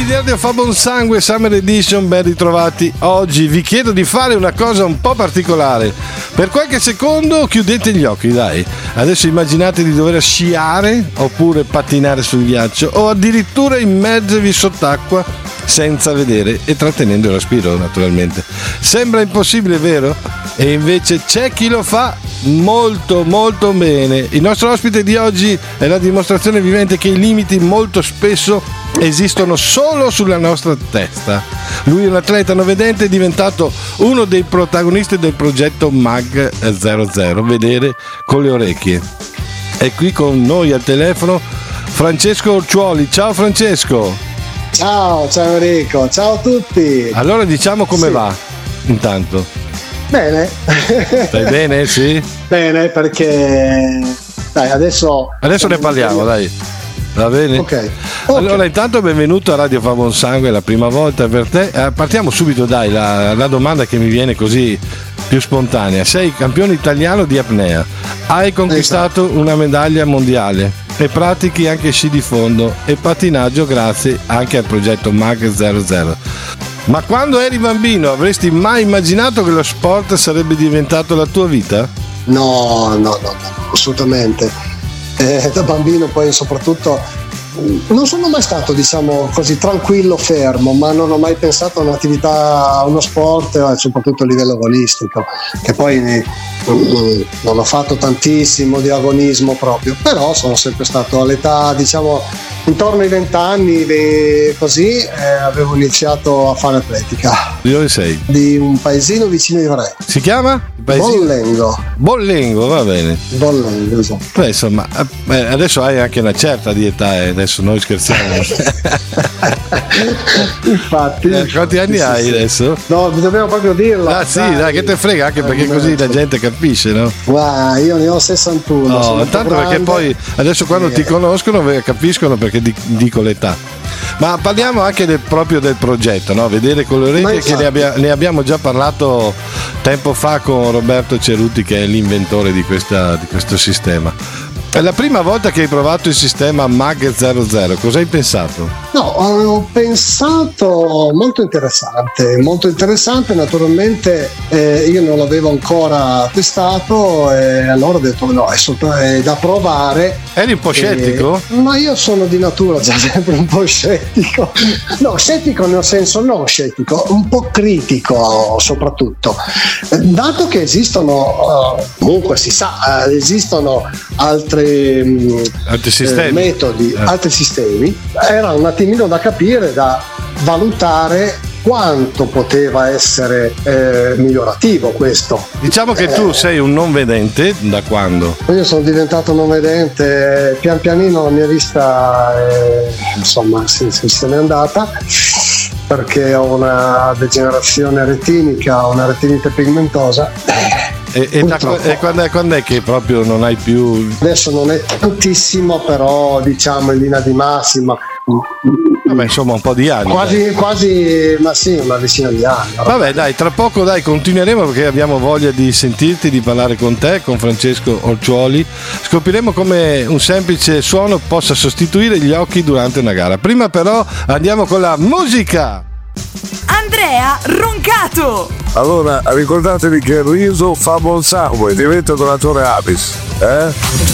di Radio Fa Buon Sangue Summer Edition, ben ritrovati. Oggi vi chiedo di fare una cosa un po' particolare. Per qualche secondo chiudete gli occhi, dai. Adesso immaginate di dover sciare oppure pattinare sul ghiaccio o addirittura immergervi sott'acqua senza vedere e trattenendo il respiro, naturalmente. Sembra impossibile, vero? E invece c'è chi lo fa molto molto bene. Il nostro ospite di oggi è la dimostrazione vivente che i limiti molto spesso esistono solo sulla nostra testa. Lui è un atleta non vedente, è diventato uno dei protagonisti del progetto MAG 00, vedere con le orecchie. È qui con noi al telefono Francesco Orciuoli. Ciao Francesco. Ciao Enrico, ciao a tutti. Allora diciamo come va intanto. Bene. Stai bene, sì? Bene, perché dai, adesso ne parliamo, dai. Va bene? Ok. Allora intanto benvenuto a Radio Fa Buon Sangue, la prima volta per te. Partiamo subito, dai, la domanda che mi viene così più spontanea. Sei campione italiano di apnea, hai conquistato una medaglia mondiale e pratichi anche sci di fondo e pattinaggio grazie anche al progetto MAG 00. Ma quando eri bambino avresti mai immaginato che lo sport sarebbe diventato la tua vita? No, assolutamente. Da bambino poi soprattutto non sono mai stato, diciamo così, tranquillo, fermo, ma non ho mai pensato a un'attività, a uno sport, soprattutto a livello agonistico, che poi non ho fatto tantissimo di agonismo proprio, però sono sempre stato all'età, diciamo, intorno ai 20 anni, così avevo iniziato a fare atletica. Di dove sei? Di un paesino vicino di Varese. Si chiama? Bollengo, va bene. Bollengo, esatto. Beh, insomma, adesso hai anche una certa di età, adesso noi scherziamo. Infatti. Quanti anni hai adesso? No, dobbiamo proprio dirlo. Ah sì, dai, che te frega, anche perché così la gente capisce, no? Io ne ho 61. No, tanto perché poi adesso quando ti conoscono capiscono perché dico l'età. Ma parliamo anche proprio del progetto, no? Vedere con le orecchie, che ne abbiamo già parlato tempo fa con Roberto Cerutti, che è l'inventore di questo sistema. È la prima volta che hai provato il sistema MAG 00, cosa hai pensato? No, ho pensato molto interessante, naturalmente io non l'avevo ancora testato e allora ho detto no, è da provare. Eri un po' scettico? Ma io sono di natura già sempre un po' scettico, no, scettico nel senso non scettico, un po' critico soprattutto, dato che esistono, comunque si sa, esistono altri sistemi, metodi, altri sistemi, era un attimino da capire, da valutare quanto poteva essere migliorativo questo. Diciamo che tu sei un non vedente da quando? Io sono diventato non vedente, pian pianino la mia vista insomma se n'è andata, perché ho una degenerazione retinica, una retinite pigmentosa. E quando è che proprio non hai più? Adesso non è tantissimo, però diciamo in linea di massima. Vabbè, insomma un po' di anni. Quasi, ma sì, una decina di anni. Vabbè, dai, tra poco continueremo perché abbiamo voglia di sentirti, di parlare con te, con Francesco Orciuoli. Scopriremo come un semplice suono possa sostituire gli occhi durante una gara. Prima però andiamo con la musica. Andrea Roncato. Allora ricordatevi che il riso fa buon sangue, diventa donatore Apis,